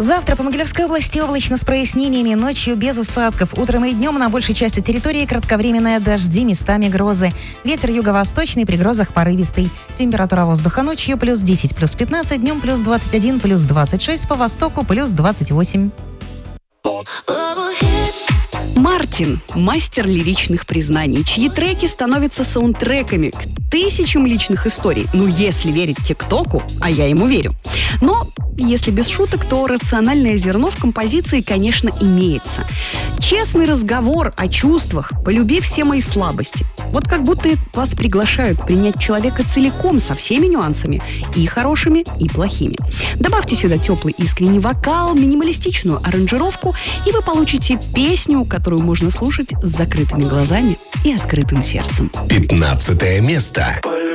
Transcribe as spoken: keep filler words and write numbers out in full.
Завтра по Могилевской области облачно с прояснениями, ночью без осадков. Утром и днем на большей части территории кратковременные дожди, местами грозы. Ветер юго-восточный, при грозах порывистый. Температура воздуха ночью плюс десять, плюс пятнадцать, днем плюс двадцать один, плюс двадцать шесть, по востоку плюс двадцать восемь. Мартин – мастер лиричных признаний, чьи треки становятся саундтреками к тысячам личных историй. Ну, если верить ТикТоку, а я ему верю. Но, если без шуток, то рациональное зерно в композиции, конечно, имеется. Честный разговор о чувствах, полюби все мои слабости. Вот как будто вас приглашают принять человека целиком, со всеми нюансами, и хорошими, и плохими. Добавьте сюда теплый искренний вокал, минималистичную аранжировку, и вы получите песню, которую можно слушать с закрытыми глазами и открытым сердцем. Пятнадцатое место.